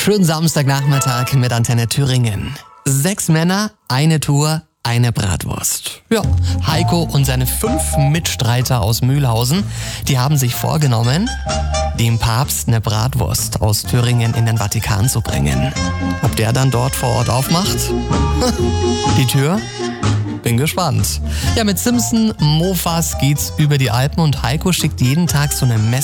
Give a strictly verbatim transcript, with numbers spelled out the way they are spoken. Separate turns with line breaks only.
Schönen Samstagnachmittag mit Antenne Thüringen. Sechs Männer, eine Tour, eine Bratwurst. Ja, Heiko und seine fünf Mitstreiter aus Mühlhausen, die haben sich vorgenommen, dem Papst eine Bratwurst aus Thüringen in den Vatikan zu bringen. Ob der dann dort vor Ort aufmacht? Die Tür? Bin gespannt. Ja, mit Simpson Mofas geht's über die Alpen und Heiko schickt jeden Tag so eine Messe